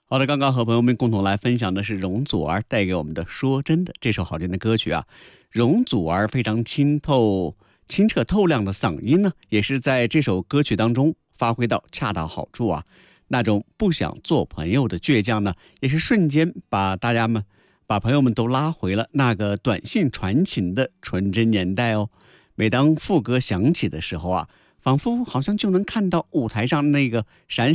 好的，刚刚和朋友们共同来分享的是容祖儿带给我们的《说真的》这首好听的歌曲啊。容祖儿非常清澈透亮的嗓音呢，也是在这首歌曲当中发挥到恰到好处啊。那种不想做朋友的倔强呢，也是瞬间把朋友们都拉回了那个短信传情的纯真年代哦。每当副歌响起的时候啊，仿佛好像就能看到舞台上那个闪